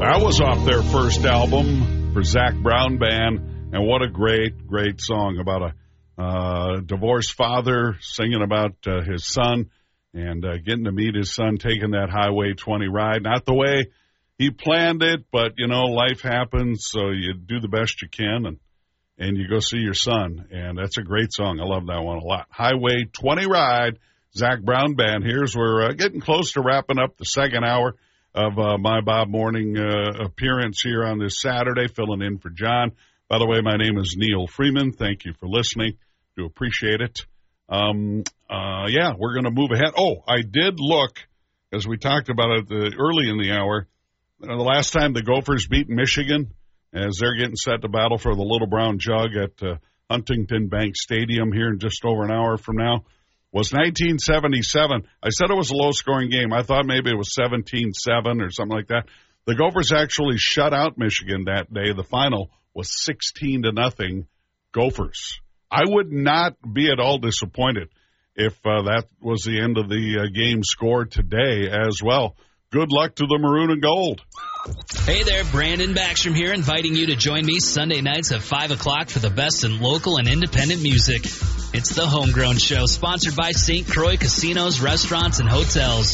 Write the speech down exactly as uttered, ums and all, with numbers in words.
That was off their first album for Zac Brown Band, and what a great, great song about a uh, divorced father singing about uh, his son and uh, getting to meet his son, taking that Highway twenty ride. Not the way he planned it, but, you know, life happens, so you do the best you can, and, and you go see your son, and that's a great song. I love that one a lot. Highway twenty ride, Zac Brown Band. Here's we're uh, getting close to wrapping up the second hour of uh, my Bob Morning uh, appearance here on this Saturday, filling in for John. By the way, my name is Neil Freeman. Thank you for listening. Do appreciate it. Um, uh, yeah, we're going to move ahead. Oh, I did look, as we talked about it uh, early in the hour, uh, the last time the Gophers beat Michigan, as they're getting set to battle for the Little Brown Jug at uh, Huntington Bank Stadium here in just over an hour from now, was nineteen seventy-seven. I said it was a low-scoring game. I thought maybe it was seventeen seven or something like that. The Gophers actually shut out Michigan that day. The final was sixteen to nothing Gophers. I would not be at all disappointed if uh, that was the end of the uh, game score today as well. Good luck to the Maroon and Gold. Hey there, Brandon Backstrom here, inviting you to join me Sunday nights at five o'clock for the best in local and independent music. It's the Homegrown Show, sponsored by Saint Croix Casinos, Restaurants, and Hotels.